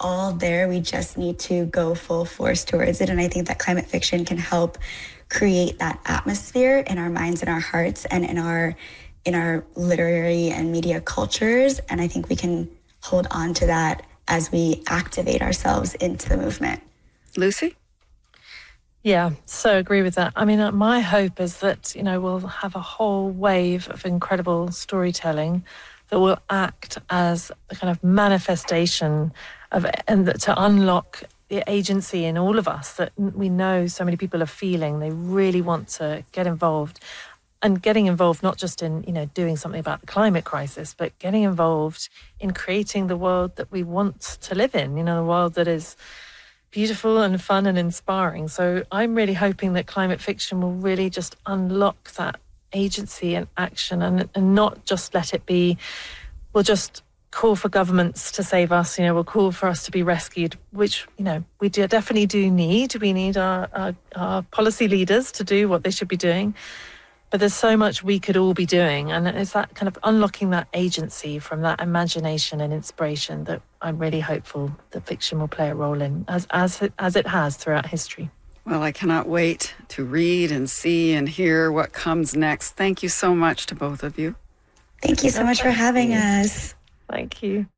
all there. We just need to go full force towards it. And I think that climate fiction can help create that atmosphere in our minds and our hearts and in our literary and media cultures. And I think we can hold on to that as we activate ourselves into the movement. Lucy? Yeah, so agree with that. I mean, my hope is that, we'll have a whole wave of incredible storytelling that will act as a kind of manifestation of, and to unlock the agency in all of us that we know so many people are feeling. They really want to get involved. And getting involved not just in, doing something about the climate crisis, but getting involved in creating the world that we want to live in, the world that is beautiful and fun and inspiring. So I'm really hoping that climate fiction will really just unlock that agency and action and not just let it be, we'll just call for governments to save us, we'll call for us to be rescued, which, we definitely do need. We need our policy leaders to do what they should be doing. But there's so much we could all be doing. And it's that kind of unlocking that agency from that imagination and inspiration that I'm really hopeful that fiction will play a role in, as it has throughout history. Well, I cannot wait to read and see and hear what comes next. Thank you so much to both of you. Thank you so much for having us. Thank you.